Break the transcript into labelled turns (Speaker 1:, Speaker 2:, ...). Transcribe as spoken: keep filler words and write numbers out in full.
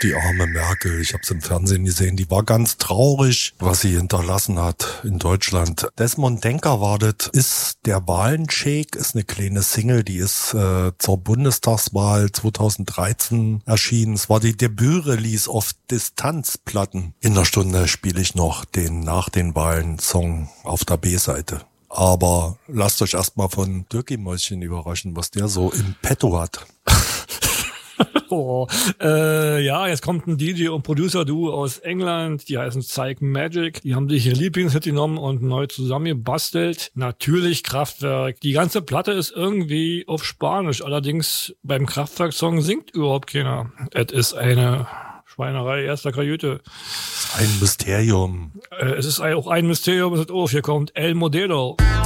Speaker 1: die arme Merkel. Ich habe es im Fernsehen gesehen. Die war ganz traurig, was sie hinterlassen hat in Deutschland. Desmond Denker war das. Ist der Wahlenshake, ist eine kleine Single, die ist äh, zur Bundestagswahl zweitausenddreizehn erschienen. Es war die Debüt-Release auf Distanzplatten. In der Stunde spiele ich noch den nach den Wahlen-Song auf der B-Seite. Aber lasst euch erstmal von Dirkie Mäuschen überraschen, was der so im Petto hat.
Speaker 2: Oh, äh, ja, jetzt kommt ein D J und Producer-Duo aus England, die heißen Psych Magic. Die haben sich ihre Lieblingshit genommen und neu zusammengebastelt. Natürlich Kraftwerk. Die ganze Platte ist irgendwie auf Spanisch, allerdings beim Kraftwerk-Song singt überhaupt keiner. Es ist eine Schweinerei erster Kajüte.
Speaker 1: Ein Mysterium.
Speaker 2: Äh, es ist auch ein Mysterium, es ist, oh, hier kommt El Modelo.